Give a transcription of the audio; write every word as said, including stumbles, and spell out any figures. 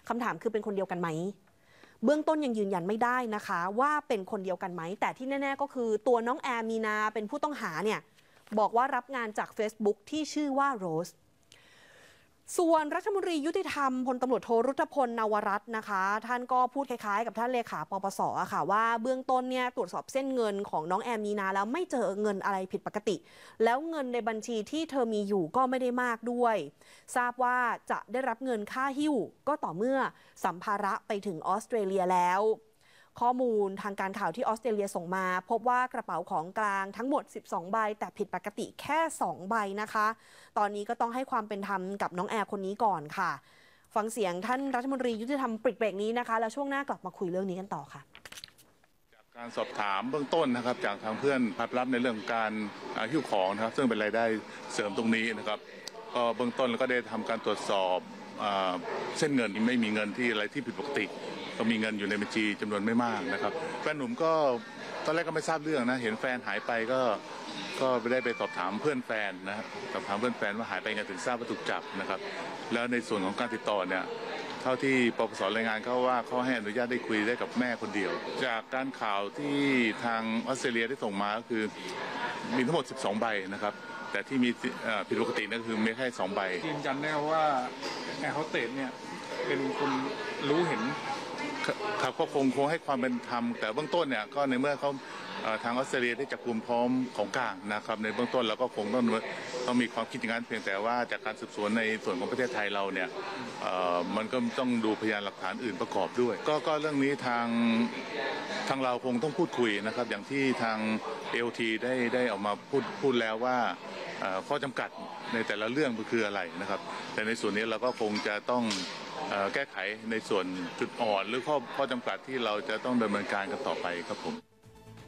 คำถามคือเป็นคนเดียวกันไหมเบื้องต้นยังยืนยันไม่ได้นะคะว่าเป็นคนเดียวกันไหมแต่ที่แน่ๆก็คือตัวน้องแอร์มีนาเป็นผู้ต้องหาเนี่ยบอกว่ารับงานจาก Facebook ที่ชื่อว่าโรสส่วนรัฐมนตรียุติธรรมพลตำรวจโทรุทธพลนวรัตน์นะคะท่านก็พูดคล้ายๆกับท่านเลขาปปส.ค่ะว่าเบื้องต้นเนี่ยตรวจสอบเส้นเงินของน้องแอมมีนาแล้วไม่เจอเงินอะไรผิดปกติแล้วเงินในบัญชีที่เธอมีอยู่ก็ไม่ได้มากด้วยทราบว่าจะได้รับเงินค่าหิ้วก็ต่อเมื่อสัมภาระไปถึงออสเตรเลียแล้วข้อมูลทางการข่าวที่ออสเตรเลียส่งมาพบว่ากระเป๋าของกลางทั้งหมดสิบสองใบแต่ผิดปกติแค่สองใบนะคะตอนนี้ก็ต้องให้ความเป็นธรรมกับน้องแอร์คนนี้ก่อนค่ะฟังเสียงท่านรัฐมนตรียุติธรรมปริกเบรกนี้นะคะแล้วช่วงหน้ากลับมาคุยเรื่องนี้กันต่อค่ะจากการสอบถามเบื้องต้นนะครับจากทางเพื่อนรับในเรื่องการหิ้วของนะครับซึ่งเป็นรายได้เสริมตรงนี้นะครับก็เบื้องต้นก็ได้ทำการตรวจสอบเส้นเงินไม่มีเงินที่อะไรที่ผิดปกติก็มีเงินอยู่ในบัญชีจำนวนไม่มากนะครับแฟนหนุ่มก็ตอนแรกก็ไม่ทราบเรื่องนะเห็นแฟนหายไปก็ก็ไปได้ไปสอบถามเพื่อนแฟนนะสอบถามเพื่อนแฟนว่าหายไปไงถึงทราบว่าถูกจับนะครับแล้วในส่วนของการติดต่อเนี่ยเท่าที่ปปส.รายงานเขาว่าเขาให้อนุญาตได้คุยได้กับแม่คนเดียวจากการข่าวที่ทางออสเตรเลียได้ส่งมาก็คือมีทั้งหมดสิบสองใบนะครับแต่ที่มีผิดปกตินั่นคือมีแค่สองใบยืนยันได้ว่าแอร์โฮสเตสเนี่ยเป็นคนรู้เห็นครับก็คงคงให้ความเป็นธรรมแต่เบื้องต้นเนี่ยก็ในเมื่อเขาทางออสเตรเลียได้จับกลุ่มพร้อมของกลางนะครับในเบื้องต้นเราก็คงต้องต้องมีความคิดอย่างนั้นเพียงแต่ว่าจากการสืบสวนในส่วนของประเทศไทยเราเนี่ยมันก็ต้องดูพยานหลักฐานอื่นประกอบด้วย ก็ก็เรื่องนี้ทางทางเราคงต้องพูดคุยนะครับอย่างที่ทาง เอ โอ ที ได้ได้ออกมาพูดพูดแล้วว่าข้อจำกัดในแต่ละเรื่องคืออะไรนะครับแต่ในส่วนนี้เราก็คงจะต้องแก้ไขในส่วนจุดอ่อนหรือข้อข้อจำกัดที่เราจะต้องดำเนินการกันต่อไปครับผม